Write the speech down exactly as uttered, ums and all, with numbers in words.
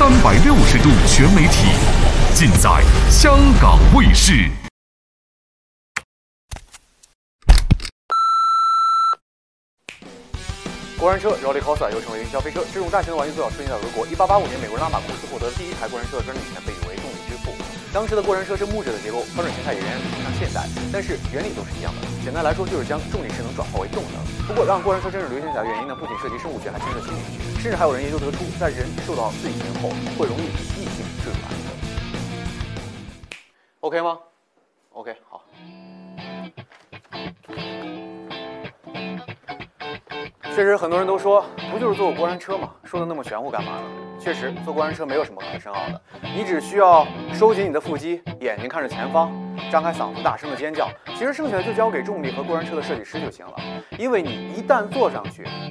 三百六十度全媒体，尽在香港卫视。 过山车 Roller Coaster 又称为云霄飞车，这种大型的玩具最早出现在俄国。一八八五年，美国人拉马库斯获得了第一台过山车的专利权，被誉为动力之父。当时的过山车是木质的结构，翻转形态也仍然不像现代，但是原理都是一样的。简单来说，就是将重力势能转化为动能。不过，让过山车真正流行起来的原因呢，不仅涉及生物学，还牵涉心理学，甚至还有人研究得出，在人受到刺激前后，会容易异性坠入爱河。OK 吗 ？OK， 好。确实，很多人都说，不就是坐过过山车吗？说的那么玄乎干嘛呢？确实，坐过山车没有什么可深奥的，你只需要收紧你的腹肌，眼睛看着前方，张开嗓子大声的尖叫。其实剩下的就交给重力和过山车的设计师就行了，因为你一旦坐上去，